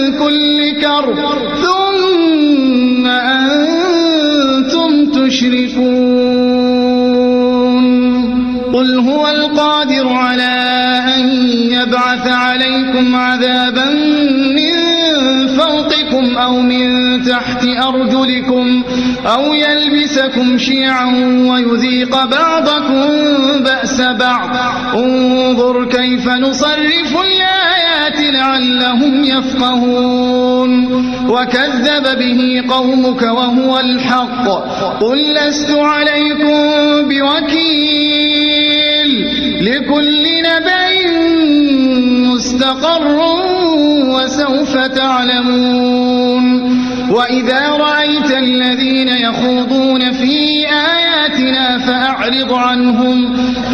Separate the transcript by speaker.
Speaker 1: كل كرب ثم أنتم تشركون قل هو القادر على أن يبعث عليكم عذابا من فوقكم أو من تحت أرجلكم أو يلبسكم شيعا ويذيق بعضكم بأس بعض انظر كيف نصرف الآيات لعلهم يفقهون وكذب به قومك وهو الحق قل لست عليكم بوكيل لكل نبأ مستقر وسوف تعلمون وإذا رأيت الذين يخوضون في آياتنا فأعرض عنهم